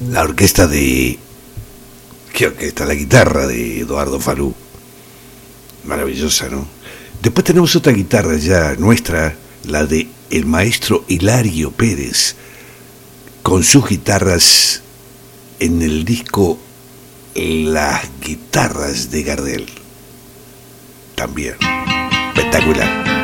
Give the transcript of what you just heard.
La orquesta de... ¿Qué orquesta? La guitarra de Eduardo Falú. Maravillosa, ¿no? Después tenemos otra guitarra ya nuestra, la de el maestro Hilario Pérez, con sus guitarras en el disco Las Guitarras de Gardel. También espectacular.